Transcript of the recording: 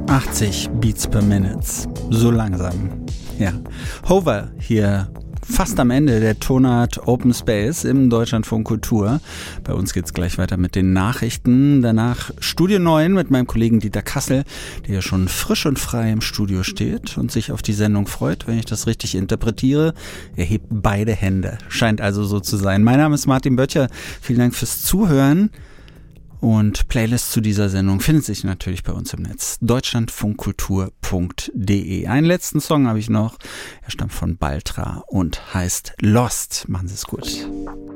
80 Beats per Minute. So langsam. Ja. Hover hier. Fast am Ende der Tonart Open Space im Deutschlandfunk Kultur. Bei uns geht's gleich weiter mit den Nachrichten. Danach Studio 9 mit meinem Kollegen Dieter Kassel, der schon frisch und frei im Studio steht und sich auf die Sendung freut, wenn ich das richtig interpretiere. Er hebt beide Hände. Scheint also so zu sein. Mein Name ist Martin Böttcher. Vielen Dank fürs Zuhören. Und Playlists zu dieser Sendung findet sich natürlich bei uns im Netz. deutschlandfunkkultur.de. Einen letzten Song habe ich noch. Er stammt von Baltra und heißt Lost. Machen Sie es gut.